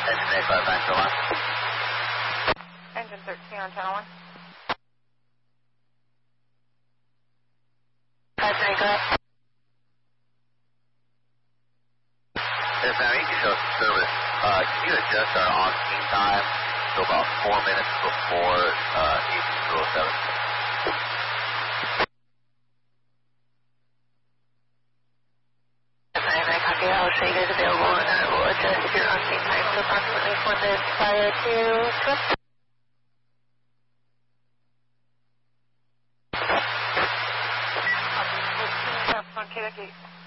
Engine 85 back to line. Engine 13 on channel 1. 5-3, go ahead. Yes, now you can show us the service. Can you adjust our on-scene time to about 4 minutes before EC207? I copy. I'll show you guys available, and I will adjust your on-scene time to approximately 4 minutes prior to trip. On Quebec 8.